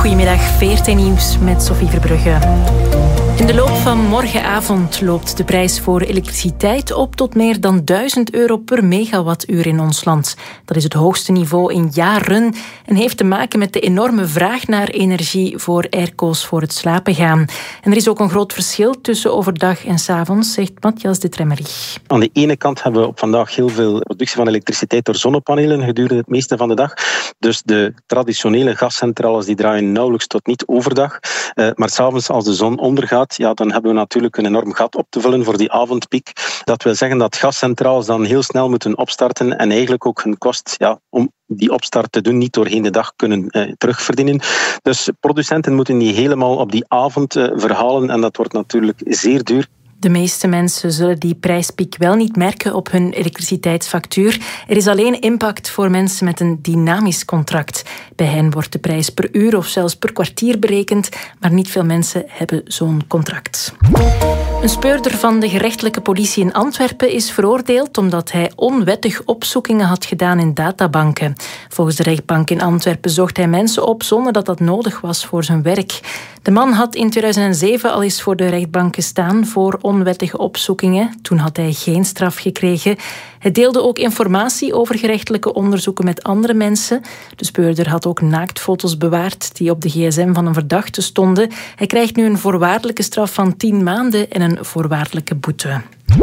Goedemiddag, VRT Nieuws met Sophie Verbrugge. In de loop van morgenavond loopt de prijs voor elektriciteit op tot meer dan €1.000 per megawattuur in ons land. Dat is het hoogste niveau in jaren en heeft te maken met de enorme vraag naar energie voor airco's voor het slapen gaan. En er is ook een groot verschil tussen overdag en 's avonds, zegt Matthias de Tremmerich. Aan de ene kant hebben we op vandaag heel veel productie van elektriciteit door zonnepanelen gedurende het meeste van de dag. Dus de traditionele gascentrales die draaien nauwelijks tot niet overdag. Maar 's avonds als de zon ondergaat, ja, dan hebben we natuurlijk een enorm gat op te vullen voor die avondpiek. Dat wil zeggen dat gascentrales dan heel snel moeten opstarten en eigenlijk ook hun kost om die opstart te doen niet doorheen de dag kunnen terugverdienen. Dus producenten moeten die helemaal op die avond verhalen en dat wordt natuurlijk zeer duur. De meeste mensen zullen die prijspiek wel niet merken op hun elektriciteitsfactuur. Er is alleen impact voor mensen met een dynamisch contract. Bij hen wordt de prijs per uur of zelfs per kwartier berekend, maar niet veel mensen hebben zo'n contract. Een speurder van de gerechtelijke politie in Antwerpen is veroordeeld omdat hij onwettig opzoekingen had gedaan in databanken. Volgens de rechtbank in Antwerpen zocht hij mensen op zonder dat dat nodig was voor zijn werk. De man had in 2007 al eens voor de rechtbank gestaan voor onwettige opzoekingen. Toen had hij geen straf gekregen. Hij deelde ook informatie over gerechtelijke onderzoeken met andere mensen. De speurder had ook naaktfoto's bewaard die op de gsm van een verdachte stonden. Hij krijgt nu een voorwaardelijke straf van 10 maanden en een voorwaardelijke boete.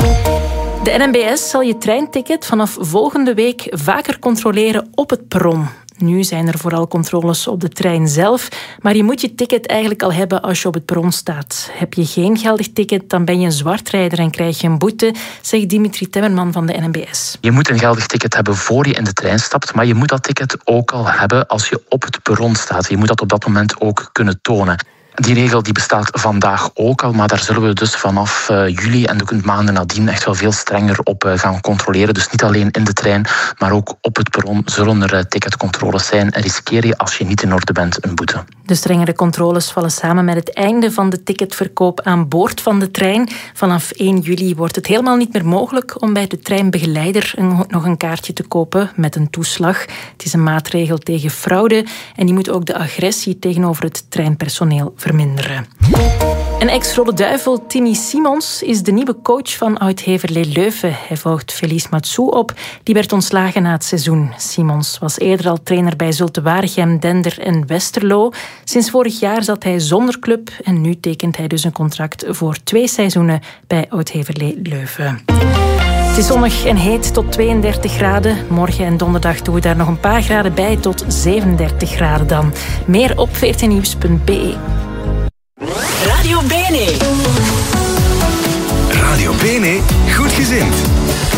De NMBS zal je treinticket vanaf volgende week vaker controleren op het perron. Nu zijn er vooral controles op de trein zelf, maar je moet je ticket eigenlijk al hebben als je op het perron staat. Heb je geen geldig ticket, dan ben je een zwartrijder en krijg je een boete, zegt Dimitri Temmerman van de NMBS. Je moet een geldig ticket hebben voor je in de trein stapt, maar je moet dat ticket ook al hebben als je op het perron staat. Je moet dat op dat moment ook kunnen tonen. Die regel die bestaat vandaag ook al, maar daar zullen we dus vanaf juli en de maanden nadien echt wel veel strenger op gaan controleren. Dus niet alleen in de trein, maar ook op het perron zullen er ticketcontroles zijn. En riskeer je, als je niet in orde bent, een boete. De strengere controles vallen samen met het einde van de ticketverkoop aan boord van de trein. Vanaf 1 juli wordt het helemaal niet meer mogelijk om bij de treinbegeleider nog een kaartje te kopen met een toeslag. Het is een maatregel tegen fraude en die moet ook de agressie tegenover het treinpersoneel verminderen. En ex-Rode Duivel Timmy Simons is de nieuwe coach van Oud-Heverlee Leuven. Hij volgt Felice Matsou op. Die werd ontslagen na het seizoen. Simons was eerder al trainer bij Zulte Waregem, Dender en Westerlo. Sinds vorig jaar zat hij zonder club en nu tekent hij dus een contract voor 2 seizoenen bij Oud-Heverlee Leuven. Het is zonnig en heet tot 32 graden. Morgen en donderdag doen we daar nog een paar graden bij tot 37 graden dan. Meer op vrtnieuws.be. Radio Bene. Radio Bene, goed gezind.